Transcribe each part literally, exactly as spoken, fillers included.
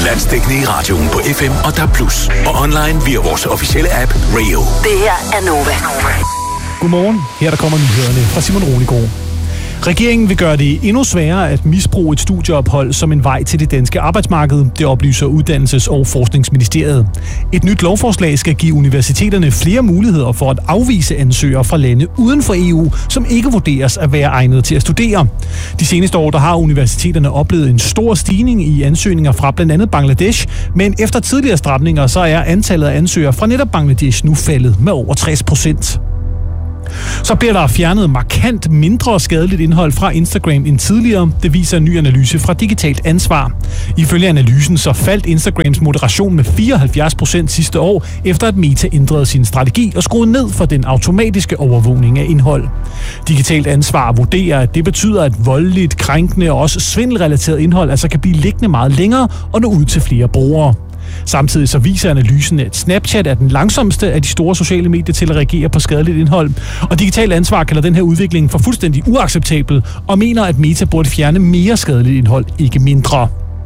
Landsdækkende i radioen på F M og D A B plus, og online via vores officielle app Rayo. Det her er Nova. Godmorgen. Her der kommer nyhederne fra Simon Roligård. Regeringen vil gøre det endnu sværere at misbruge et studieophold som en vej til det danske arbejdsmarked, det oplyser Uddannelses- og Forskningsministeriet. Et nyt lovforslag skal give universiteterne flere muligheder for at afvise ansøgere fra lande uden for E U, som ikke vurderes at være egnet til at studere. De seneste år der har universiteterne oplevet en stor stigning i ansøgninger fra blandt andet Bangladesh, men efter tidligere stramninger så er antallet af ansøgere fra netop Bangladesh nu faldet med over tres procent. Så bliver der fjernet markant mindre skadeligt indhold fra Instagram end tidligere. Det viser en ny analyse fra Digitalt Ansvar. Ifølge analysen så faldt Instagrams moderation med fireoghalvfjerds procent sidste år, efter at Meta ændrede sin strategi og skruede ned for den automatiske overvågning af indhold. Digitalt Ansvar vurderer, at det betyder, at voldeligt, krænkende og også svindelrelateret indhold altså kan blive liggende meget længere og nå ud til flere brugere. Samtidig så viser analysen, at Snapchat er den langsomste af de store sociale medier til at reagere på skadeligt indhold. Og Digitalt Ansvar kalder den her udvikling for fuldstændig uacceptabel og mener, at Meta burde fjerne mere skadeligt indhold, ikke mindre.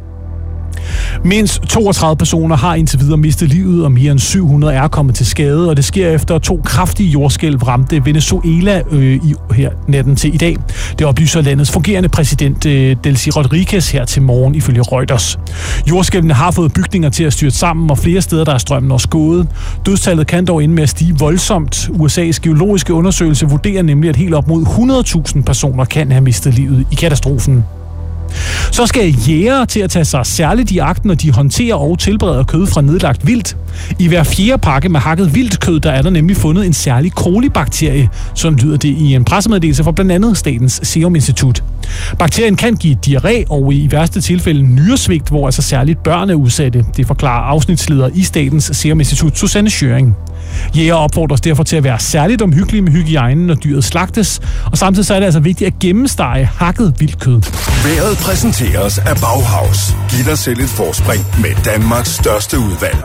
Mindst toogtredive personer har indtil videre mistet livet, og mere end syv hundrede er kommet til skade, og det sker efter to kraftige jordskælv ramte Venezuela øh, i, her natten til i dag. Det oplyser landets fungerende præsident øh, Delcy Rodriguez her til morgen ifølge Reuters. Jordskælvene har fået bygninger til at styrte sammen, og flere steder der er strømmen også gået. Dødstallet kan dog ende med at stige voldsomt. U S A's geologiske undersøgelse vurderer nemlig, at helt op mod hundrede tusind personer kan have mistet livet i katastrofen. Så skal jægere til at tage sig særligt i agt, når de håndterer og tilbereder kød fra nedlagt vildt. I hver fjerde pakke med hakket vildtkød, der er der nemlig fundet en særlig kolibakterie. Sådan lyder det i en pressemeddelelse fra blandt andet Statens Serum Institut. Bakterien kan give diarré og i værste tilfælde nyresvigt, hvor altså særligt børn er udsatte. Det forklarer afsnitsleder i Statens Serum Institut, Susanne Schøring. Jæger opfordres derfor til at være særligt omhyggelige med hygiejnen, når dyret slagtes, og samtidig så er det altså vigtigt at gennemstege hakket vildtkød. Vejret præsenteres af Bauhaus. Giv dig selv et forspring med Danmarks største udvalg.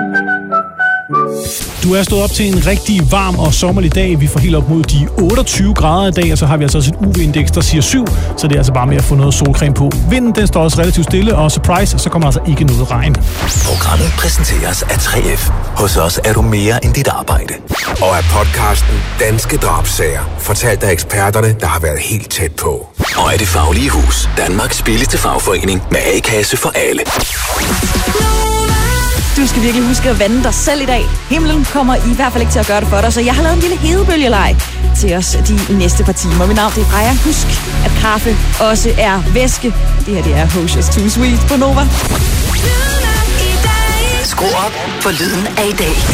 Du er stået op til en rigtig varm og sommerlig dag. Vi får helt op mod de otteogtyve grader i dag, og så har vi altså også et U V-indeks, der siger syv, så det er altså bare med at få noget solcreme på. Vinden den står også relativt stille, og surprise, så kommer altså ikke noget regn. Programmet præsenteres af tre F. Hos os er du mere end dit arbejde. Og af podcasten Danske Drabssager, fortalt af eksperterne, der har været helt tæt på. Og af Det Faglige Hus, Danmarks billigste fagforening med A-kasse for alle. Du skal virkelig huske at vande dig selv i dag. Himlen kommer i hvert fald ikke til at gøre det for dig, så jeg har lavet en lille hedebølgeleg til os de næste par timer. Mit navn det er Freja. Husk, at kaffe også er væske. Det her det er Hosiers Too Sweet på Nova. Skru op for lyden af i dag.